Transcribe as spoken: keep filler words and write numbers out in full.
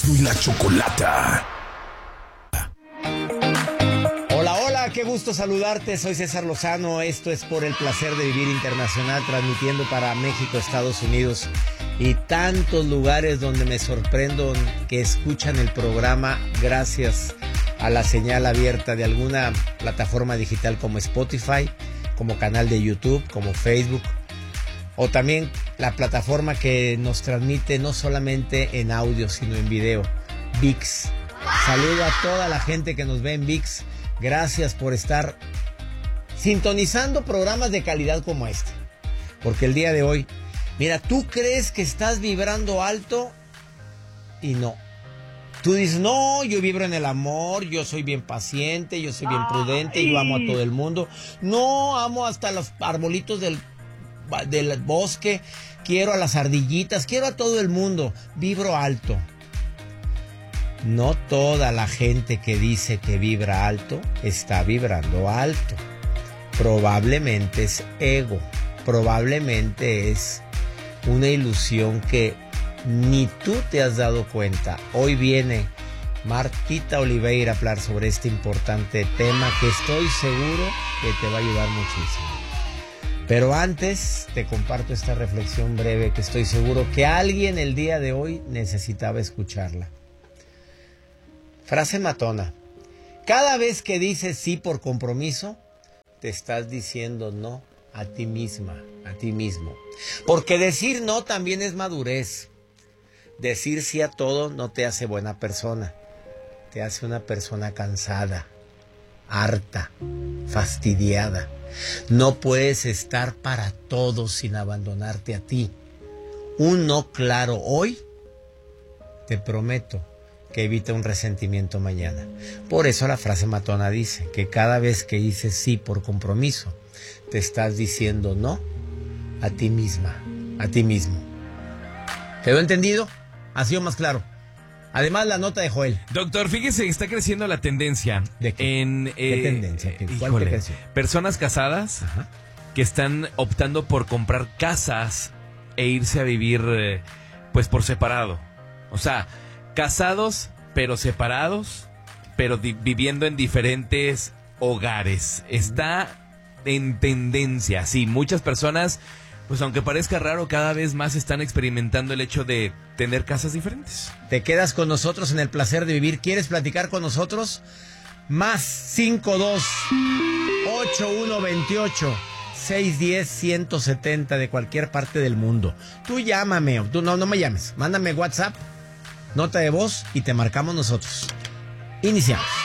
Y la Chocolata. Hola, hola, qué gusto saludarte. Soy César Lozano. Esto es Por el Placer de Vivir Internacional, transmitiendo para México, Estados Unidos y tantos lugares donde me sorprendo que escuchan el programa gracias a la señal abierta de alguna plataforma digital como Spotify, como canal de YouTube, como Facebook, o también la plataforma que nos transmite no solamente en audio, sino en video, ViX. Saludo a toda la gente que nos ve en ViX. Gracias por estar sintonizando programas de calidad como este. Porque el día de hoy, mira, tú crees que estás vibrando alto y no. Tú dices, no, yo vibro en el amor, yo soy bien paciente, yo soy bien prudente, yo amo a todo el mundo. No, amo hasta los arbolitos del, del bosque, quiero a las ardillitas, quiero a todo el mundo, vibro alto. No toda la gente que dice que vibra alto está vibrando alto. Probablemente es ego, probablemente es una ilusión que ni tú te has dado cuenta. Hoy viene Martita Oliveira a hablar sobre este importante tema que estoy seguro que te va a ayudar muchísimo. Pero antes te comparto esta reflexión breve que estoy seguro que alguien el día de hoy necesitaba escucharla. Frase matona. Cada vez que dices sí por compromiso, te estás diciendo no a ti misma, a ti mismo. Porque decir no también es madurez. Decir sí a todo no te hace buena persona. Te hace una persona cansada, harta, fastidiada. No puedes estar para todo sin abandonarte a ti. Un no claro hoy, te prometo, que evita un resentimiento mañana. Por eso la frase matona dice que cada vez que dices sí por compromiso, te estás diciendo no a ti misma, a ti mismo. ¿Quedó entendido? ¿Ha sido más claro? Además, la nota de Joel. Doctor, fíjese que está creciendo la tendencia. ¿De qué? En, eh, ¿Qué tendencia? ¿Qué, ¿Cuál híjole, te creció? Personas casadas, ajá, que están optando por comprar casas e irse a vivir eh, pues por separado. O sea, casados pero separados, pero di- viviendo en diferentes hogares. Está en tendencia, sí. Muchas personas, pues aunque parezca raro, cada vez más están experimentando el hecho de tener casas diferentes. Te quedas con nosotros en el placer de vivir. ¿Quieres platicar con nosotros? Más cinco dos ocho uno veintiocho seis diez ciento setenta de cualquier parte del mundo. Tú llámame, tú no, no me llames. Mándame WhatsApp, nota de voz y te marcamos nosotros. Iniciamos.